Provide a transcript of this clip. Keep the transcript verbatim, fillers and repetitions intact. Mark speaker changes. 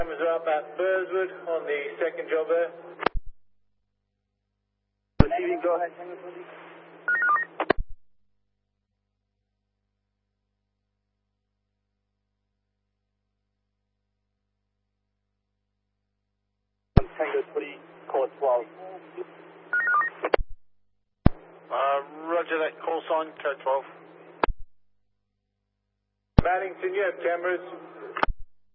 Speaker 1: Cameras are up at Burswood on the second job there.
Speaker 2: Receiving, go ahead. Tango three, call twelve.
Speaker 3: Uh, roger that, call sign, code twelve.
Speaker 1: Maddington, you have cameras.